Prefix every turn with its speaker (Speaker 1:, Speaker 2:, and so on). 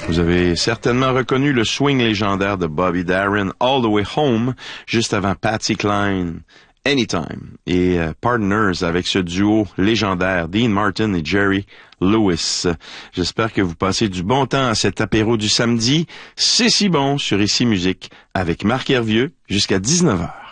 Speaker 1: Vous avez certainement reconnu le swing légendaire de Bobby Darin, All the Way Home, juste avant Patsy Cline, Anytime, et Partners avec ce duo légendaire, Dean Martin et Jerry Lewis. J'espère que vous passez du bon temps à cet apéro du samedi. C'est si bon sur Ici Musique avec Marc Hervieux jusqu'à 19h.